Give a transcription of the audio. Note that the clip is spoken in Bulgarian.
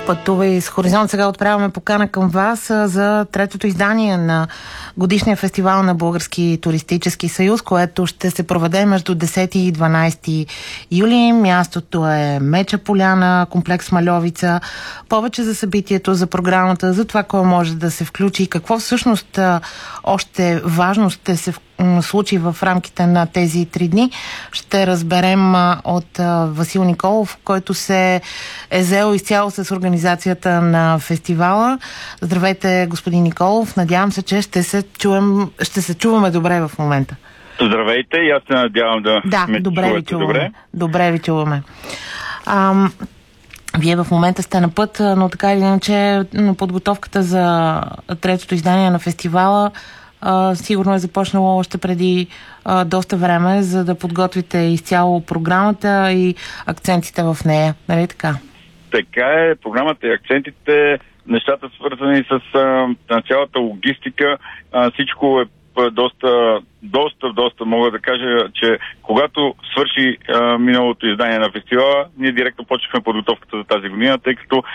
Пътувай с Хоризонт. Сега отправяме покана към вас за третото издание на годишния фестивал на Български туристически съюз, което ще се проведе между 10 и 12 юли. Мястото е Меча поляна, комплекс Мальовица. Повече за събитието, за програмата, за това кой може да се включи и какво всъщност още важно ще се случи в рамките на тези 3 дни, ще разберем от Васил Николов, който се е заел изцяло с организацията на фестивала. Здравейте, господин Николов. Надявам се, че ще се чуваме добре в момента. Здравейте и аз се надявам да ме чувате добре. Добре ви чуваме. Вие в момента сте на път, но така или иначе подготовката за третото издание на фестивала сигурно е започнало още преди доста време, за да подготвите изцяло програмата и акцентите в нея. Нали така? Така е. Програмата и акцентите, нещата свързани с цялата логистика, всичко е доста мога да кажа, че когато свърши миналото издание на фестивала, ние директно почнахме подготовката за тази година, тъй като